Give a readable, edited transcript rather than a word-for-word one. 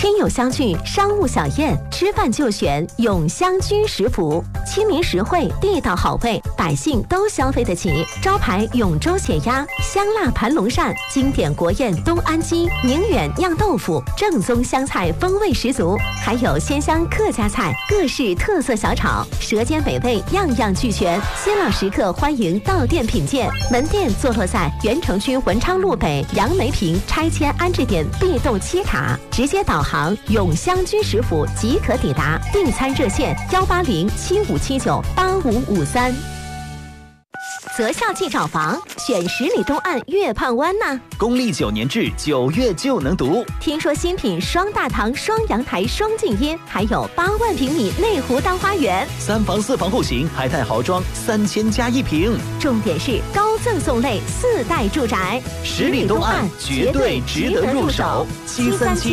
天有相聚，商务小宴，吃饭就选永香居食府，亲民实惠，地道好味，百姓都消费得起。招牌永州血鸭、香辣盘龙鳝，经典国宴东安鸡、宁远酿豆腐，正宗湘菜风味十足，还有鲜香客家菜、各式特色小炒，舌尖美味，样样俱全。新老食客欢迎到店品鉴。门店坐落在原城区文昌路北杨梅坪拆迁安置点 B 栋7卡，直接导航永香居食府即可抵达。订餐热线18075798553。择校即找房，选十里东岸月畔湾呢。 公历9年制，9月就能读。 听说新品双大堂、双阳台、双静音，还有8万平米内湖大花园 ，3房4房户型，海泰豪装3000加1平。 重点是高赠送类4代住宅， 十里东岸绝对值得入手。737